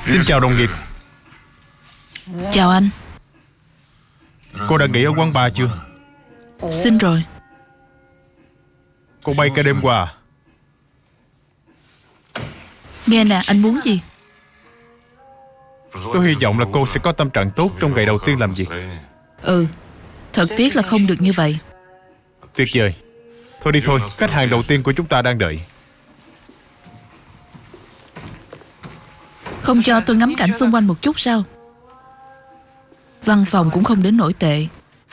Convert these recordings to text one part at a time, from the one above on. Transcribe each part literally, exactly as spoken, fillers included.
Xin chào đồng nghiệp. Chào anh. Cô đã nghỉ ở quán bar chưa? Xin rồi. Cô bay cả đêm qua à? Nghe nè, anh muốn gì? Tôi hy vọng là cô sẽ có tâm trạng tốt trong ngày đầu tiên làm việc. Ừ, thật tiếc là không được như vậy. Tuyệt vời. Thôi đi thôi, khách hàng đầu tiên của chúng ta đang đợi. Không cho tôi ngắm cảnh xung quanh một chút sao? Văn phòng cũng không đến nổi tệ.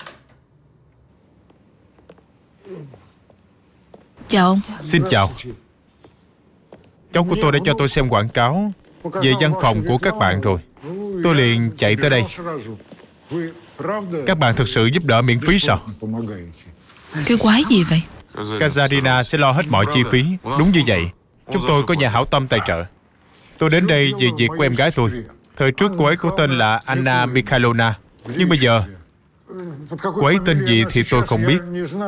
Chào ông. Xin chào. Cháu của tôi đã cho tôi xem quảng cáo về văn phòng của các bạn rồi. Tôi liền chạy tới đây. Các bạn thực sự giúp đỡ miễn phí sao? Cái quái gì vậy? Kazarina sẽ lo hết mọi chi phí. Đúng như vậy. Chúng tôi có nhà hảo tâm tài trợ. Tôi đến đây vì việc của em gái tôi. Thời trước cô ấy có tên là Anna Mikhailovna. Nhưng bây giờ cô ấy tên gì thì tôi không biết.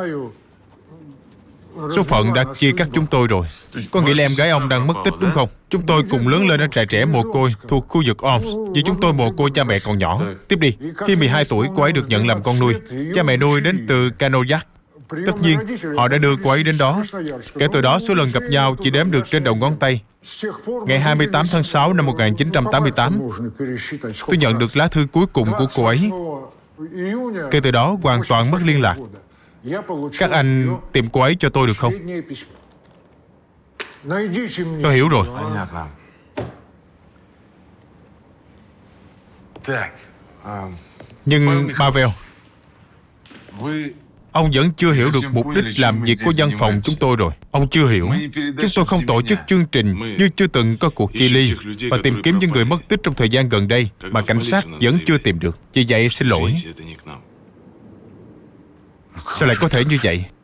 Số phận đã chia cắt chúng tôi rồi. Có nghĩa là em gái ông đang mất tích đúng không? Chúng tôi cùng lớn lên ở trại trẻ mồ côi thuộc khu vực Oms. Vì chúng tôi mồ côi cha mẹ còn nhỏ. Tiếp đi. Khi mười hai tuổi, cô ấy được nhận làm con nuôi. Cha mẹ nuôi đến từ Kanoyak. Tất nhiên, họ đã đưa cô ấy đến đó. Kể từ đó, số lần gặp nhau chỉ đếm được trên đầu ngón tay. Ngày hai mươi tám tháng sáu năm một nghìn chín trăm tám mươi tám, tôi nhận được lá thư cuối cùng của cô ấy. Kể từ đó, hoàn toàn mất liên lạc. Các anh tìm cô ấy cho tôi được không? Tôi hiểu rồi. Nhưng Pavel, ông vẫn chưa hiểu được mục đích làm việc của văn phòng chúng tôi rồi. Ông chưa hiểu. Chúng tôi không tổ chức chương trình như chưa từng có cuộc chia ly và tìm kiếm những người mất tích trong thời gian gần đây mà cảnh sát vẫn chưa tìm được. Vì vậy xin lỗi. Sao lại có thể như vậy?